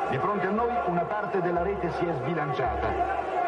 Di fronte a noi una parte della rete si è sbilanciata.